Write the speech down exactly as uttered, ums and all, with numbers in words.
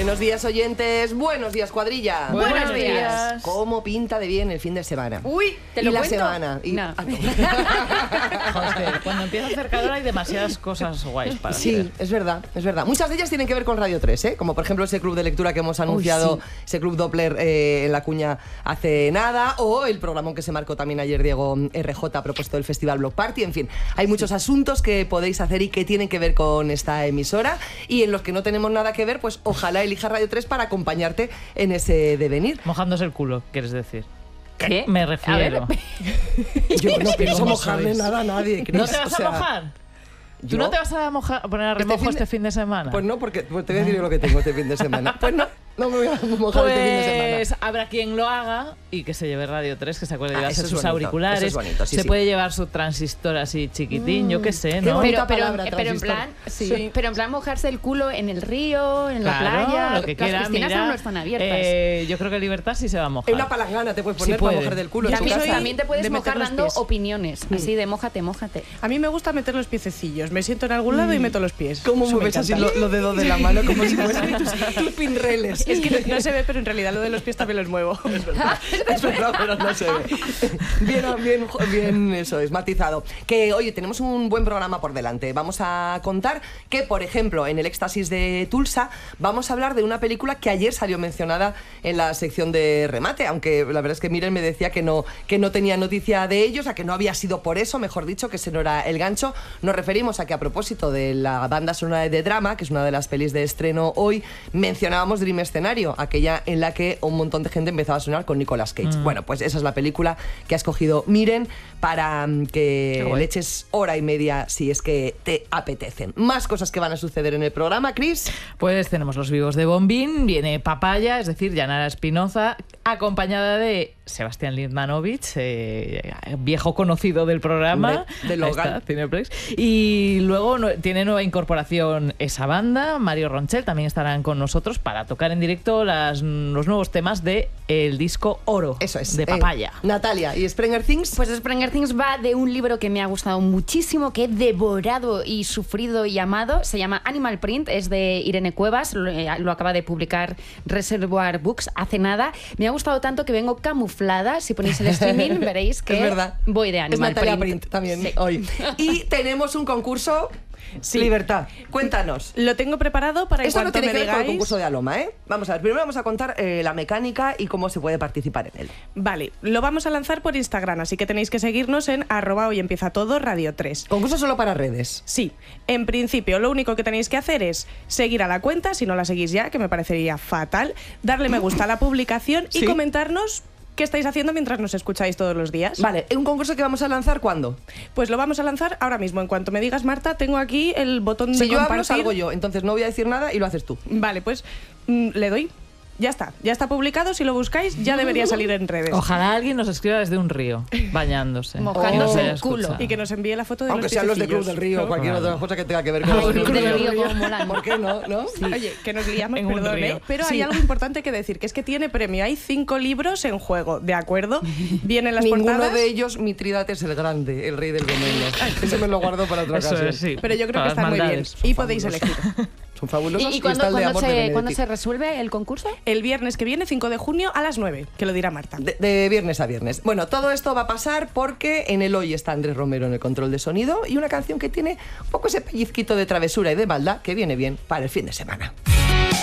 Buenos días, oyentes. Buenos días, cuadrilla. Buenos, Buenos días. días. ¿Cómo pinta de bien el fin de semana? Uy, ¿te y lo la cuento? semana. Y... No. Ah, no. Joder, cuando empieza a hacer calor hay demasiadas cosas guays para Sí, hacer. es verdad, es verdad. Muchas de ellas tienen que ver con Radio tres, ¿eh? Como por ejemplo ese club de lectura que hemos anunciado, Uy, sí. ese club Doppler eh, en La Cuña hace nada, o el programón que se marcó también ayer Diego R J a propósito del Festival Block Party. En fin, hay muchos asuntos que podéis hacer y que tienen que ver con esta emisora, y en los que no tenemos nada que ver, pues ojalá elija Radio tres para acompañarte en ese devenir. Mojándose el culo, ¿quieres decir? ¿Qué? Me refiero. Yo no pienso ¿Cómo mojarle sois? nada a nadie, Cris. ¿No te vas O sea, a mojar? ¿Tú ¿yo? no te vas a, mojar, a poner a remojo fin de- este fin de semana? Pues no, porque pues te voy a decir yo lo que tengo este fin de semana. Pues no, no me voy a mojar Pues este fin de semana. habrá quien lo haga y que se lleve Radio tres, que se acuerde de Ah, llevarse eso es sus bonito, auriculares. eso es bonito, sí, se sí. puede llevar su transistor así chiquitín, Mm, yo qué sé, qué ¿no? bonita Pero, pero, palabra, pero en transistor. plan, sí. Sí. Pero en plan mojarse el culo en el río, en Claro, la playa. lo que Las quiera, piscinas mira, aún no están abiertas. eh, yo creo que Libertad sí se va a mojar. En una palangana te puedes Sí poner para puede. mojar del culo en tu también, casa. también te puedes de meter mojar los dando pies. opiniones, así de mójate, mójate. A mí me gusta meter los piececillos. Me siento en algún lado y meto los pies. ¿Cómo Eso me mueves así encanta. lo- los dedos de la mano como si fuesen tus, tus pinreles? Es que no, no se ve, pero en realidad lo de los pies también los muevo. Es verdad, es verdad, pero no se ve. Bien, bien, bien, eso es, matizado. Que, oye, tenemos un buen programa por delante. Vamos a contar que, por ejemplo, en el Éxtasis de Tulsa, vamos a hablar de una película que ayer salió mencionada en la sección de remate, aunque la verdad es que Miren me decía que no, que no tenía noticia de ellos, a que no había sido por eso, mejor dicho, que ese no era el gancho. Nos referimos a que, a propósito de la banda sonora de Drama, que es una de las pelis de estreno hoy, mencionábamos Dream Escenario, aquella en la que un montón de gente empezaba a sonar con Nicolas Cage. Mm. Bueno, pues esa es la película que ha escogido Miren para um, que le eches hora y media si es que te apetecen. Más cosas que van a suceder en el programa, Chris. Pues tenemos los vivos de Bombín, viene Papaya, es decir, Yanara Espinoza, acompañada de Sebastián Lindmanovich, eh, viejo conocido del programa. De, de Logan. Ahí está, Cineplex. Y luego no, tiene nueva incorporación esa banda, Mario Ronchel, también estarán con nosotros para tocar en directo las, los nuevos temas de el disco Oro, Eso es. de Papaya. Eh, Natalia, ¿y Springer Things? Pues Stranger Things va de un libro que me ha gustado muchísimo, que he devorado y sufrido y amado. Se llama Animal Print, es de Irene Cuevas, lo, eh, lo acaba de publicar Reservoir Books hace nada. Me ha gustado tanto que vengo camuflada. Si ponéis el streaming veréis que es verdad. voy de Es Animal Natalia Print. Print también Sí. hoy. Y tenemos un concurso. Sí. Libertad, cuéntanos. Lo tengo preparado para en Esto no cuanto tiene me que ver con el digáis. concurso de Aloma, ¿eh? Vamos a ver, primero vamos a contar eh, la mecánica y cómo se puede participar en él. Vale, lo vamos a lanzar por Instagram, así que tenéis que seguirnos en arroba hoy empieza todo Radio tres. Concurso solo para redes. Sí, en principio lo único que tenéis que hacer es seguir a la cuenta, si no la seguís ya, que me parecería fatal, darle me gusta a la publicación y Sí. comentarnos qué estáis haciendo mientras nos escucháis todos los días. Vale, ¿un concurso que vamos a lanzar cuándo? Pues lo vamos a lanzar ahora mismo. En cuanto me digas, Marta, tengo aquí el botón de Si yo hablo, compartir. salgo yo, entonces no voy a decir nada y lo haces tú. Vale, pues mm, le doy. Ya está, ya está publicado. Si lo buscáis, ya debería salir en redes. Ojalá alguien nos escriba desde un río, bañándose. Mojándose Que no el se culo. escucha. Y que nos envíe la foto de Aunque los sean los de Club piececillos. del Río o ¿no? cualquier Vale. otra cosa que tenga que ver con Ay, el Club del Río, cómo molan. ¿Por qué no? ¿No? Oye, que nos liamos, En un perdón, río. ¿eh? Pero Sí. hay algo importante que decir, que es que tiene premio. Hay cinco libros en juego, ¿de acuerdo? Vienen las Ninguno portadas. de ellos, Mitridates el Grande, el rey del gomelo. Ese me lo guardo para otra Eso ocasión. es, sí. Pero yo creo Para que las están muy bien. maldades. Y Son podéis fabulosos. elegir. Son fabulosos. ¿Y, y y cuándo, está el de cuándo amor de se, Benedetti. cuándo se resuelve el concurso? El viernes que viene, cinco de junio, a las nueve, que lo dirá Marta. De, de viernes a viernes. Bueno, todo esto va a pasar porque en el hoy está Andrés Romero en el control de sonido y una canción que tiene un poco ese pellizquito de travesura y de maldad que viene bien para el fin de semana.